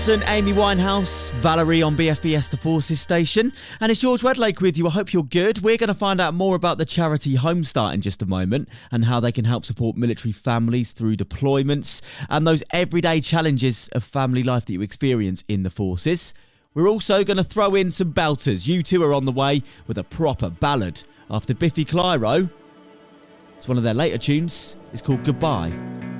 And Amy Winehouse, Valerie on BFBS The Forces station. And it's George Wedlake with you. I hope you're good. We're going to find out more about the charity Home Start in just a moment and how they can help support military families through deployments and those everyday challenges of family life that you experience in the forces. We're also going to throw in some belters. U2 are on the way with a proper ballad after Biffy Clyro. It's one of their later tunes. It's called Goodbye.